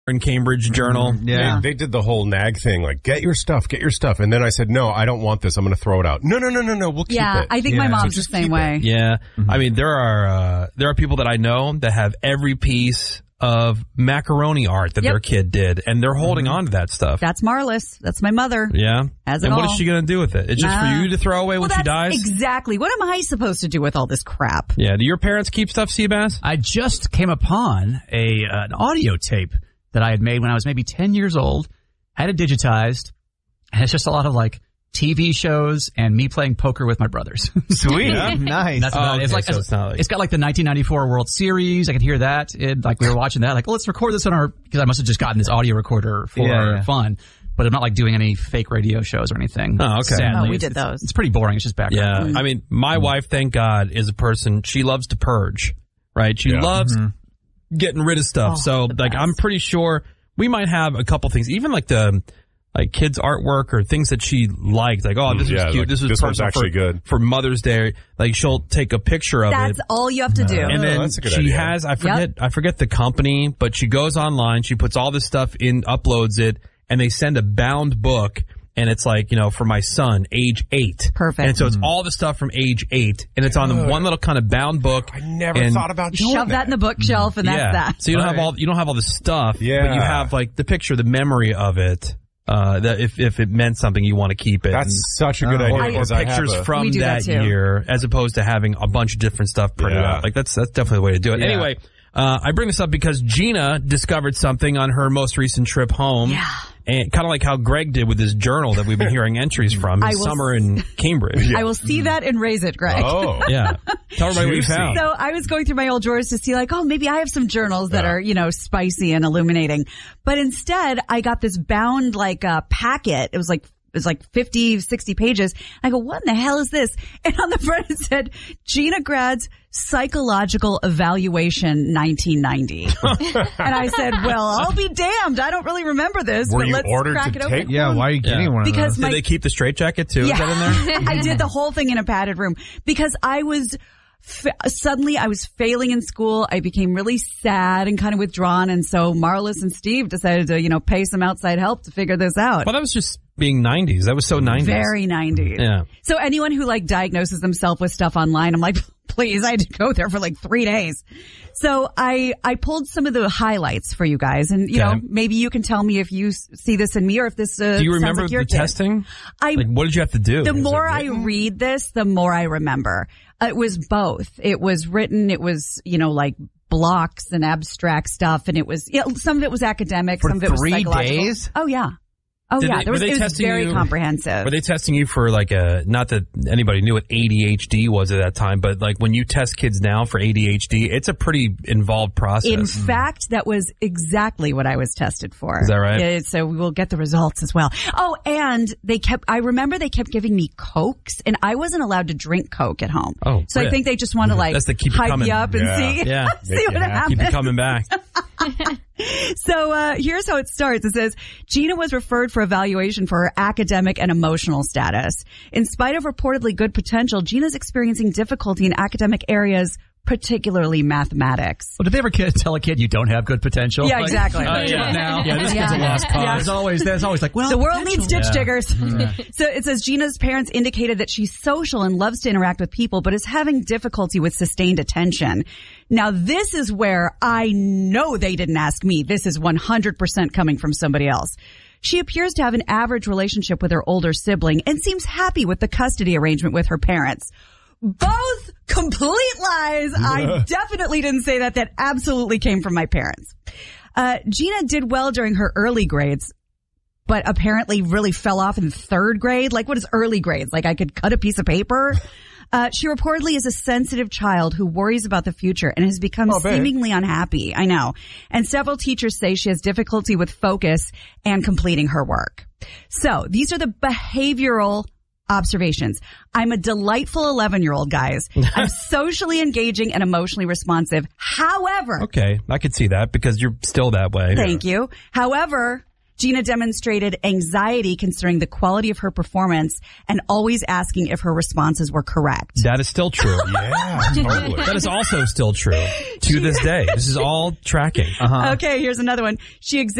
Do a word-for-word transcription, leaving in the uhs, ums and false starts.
and Cambridge Journal. Mm, yeah. They, they did the whole nag thing, like, get your stuff, get your stuff. And then I said, no, I don't want this. I'm going to throw it out. No, no, no, no, no, we'll keep yeah, it. I think Yeah. my mom's So the just same keep way. it. Yeah. Mm-hmm. I mean, there are uh, there are people that I know that have every piece of macaroni art that Yep. their kid did, and they're holding Mm-hmm. on to that stuff. That's Marlis. That's my mother. Yeah. Has it and what all. is she going to do with it? It's just Nah. for you to throw away Well, when she that's dies? exactly. What am I supposed to do with all this crap? Yeah. Do your parents keep stuff, Seabass? I just came upon a uh, an audio tape that I had made when I was maybe ten years old, had it digitized, and it's just a lot of like T V shows and me playing poker with my brothers. Sweet. Yeah. Nice. That's about Oh, it. It's okay, like, so it's not like- it's got like the nineteen ninety-four World Series. I could hear that. It, like we were watching that. Like, well, let's record this on our, because I must have just gotten this audio recorder for Yeah, yeah. fun. But I'm not like doing any fake radio shows or anything. Oh, okay. Sadly. Oh, we It's- did it's- those. It's pretty boring. It's just background. Yeah. I mean, my wife, thank God, is a person, she loves to purge, right? She Yeah. loves getting rid of stuff. Oh, so, the like, best. I'm pretty sure we might have a couple things, even like the, like kids' artwork or things that she liked. Like, oh, this Mm, is yeah, cute. like, this is this one's personal actually for, good. for Mother's Day. Like, she'll take a picture of That's it. all you have to do. And Oh, then that's a good she idea. has, I forget, I forget the company, but she goes online, she puts all this stuff in, uploads it, and they send a bound book, and it's like, you know, for my son, age eight. Perfect. And so it's all the stuff from age eight, and it's on the one little kind of bound book. I never and- thought about doing Shove that in the bookshelf, and that's yeah. that. So you don't have Right. all, you don't have all the stuff, but you Yeah. have like the picture, the memory of it. Uh, that if if it meant something, you want to keep it. That's And- such a good Oh. idea. or, or because I have pictures a- from We do that, that too. year, as opposed to having a bunch of different stuff printed Yeah. out. Like that's that's definitely the way to do it. Yeah. Anyway, uh, I bring this up because Gina discovered something on her most recent trip home, Yeah. and kind of like how Greg did with his journal that we've been hearing entries from. I His will summer in Cambridge. I will see that and raise it, Greg. Oh. Yeah, tell everybody what you Juicy. found. So I was going through my old drawers to see like, oh, maybe I have some journals that Yeah. are, you know, spicy and illuminating. But instead I got this bound like uh, packet. It was like, it was like fifty, sixty pages. I go, what in the hell is this? And on the front it said, Gina Grad's Psychological Evaluation nineteen ninety. And I said, well, I'll be damned. I don't really remember this, Were but you let's ordered crack to it take open. Yeah, why are you getting Yeah. one of Because those? my Did they keep the straitjacket too? Is that in there? I did the whole thing in a padded room because I was f- suddenly I was failing in school. I became really sad and kind of withdrawn. And so Marlis and Steve decided to, you know, pay some outside help to figure this out. Well, that was just being nineties. That was so nineties. Very nineties. Yeah. So anyone who like diagnoses themselves with stuff online, I'm like, please, I had to go there for like three days. So I, I pulled some of the highlights for you guys, and you Okay. know, maybe you can tell me if you s- see this in me or if this, uh, Do you sounds remember like your the kid. testing? I, Like, what did you have to do? the Is it more I written? read this, the more I remember. Uh, it was both. It was written. It was, you know, like blocks and abstract stuff, and it was, yeah, some of it was academic, For some of it was three psychological. days? Oh yeah. Oh Did yeah. they- there was, were they it was testing very you- comprehensive. Were they testing you for like a, not that anybody knew what A D H D was at that time, but like when you test kids now for A D H D, it's a pretty involved process. In fact, that was exactly what I was tested for. Is that right? Yeah, so we will get the results as well. Oh, and they kept, I remember they kept giving me Cokes, and I wasn't allowed to drink Coke at home. Oh, so I yeah. think they just want to like That's to keep it hype coming. you up and Yeah. see, Yeah. see Make what you happy. happens. Keep you coming back. So uh here's how it starts. It says, Gina was referred for evaluation for her academic and emotional status. In spite of reportedly good potential, Gina's experiencing difficulty in academic areas, particularly mathematics. Well, did they ever kid, tell a kid you don't have good potential? Yeah, Like, exactly. oh, yeah. Now. Yeah, this kid's a Yeah. lost cause. Yeah. There's always, there's always like, well, The world needs ditch Yeah. diggers. So it says Gina's parents indicated that she's social and loves to interact with people, but is having difficulty with sustained attention. Now, this is where I know they didn't ask me. This is one hundred percent coming from somebody else. She appears to have an average relationship with her older sibling and seems happy with the custody arrangement with her parents. Both complete lies. I definitely didn't say that. That absolutely came from my parents. Uh, Gina did well during her early grades, but apparently really fell off in third grade. Like, what is early grades? Like, I could cut a piece of paper? Uh, she reportedly is a sensitive child who worries about the future and has become Oh, babe. seemingly unhappy. I know. And several teachers say she has difficulty with focus and completing her work. So these are the behavioral observations. I'm a delightful eleven-year-old, guys. I'm socially engaging and emotionally responsive. However, Okay, I could see that because you're still that way. thank you. However, Gina demonstrated anxiety concerning the quality of her performance and always asking if her responses were correct. That is still true. Yeah, totally. That is also still true to this day. This is all tracking. Okay, here's another one. She exhibits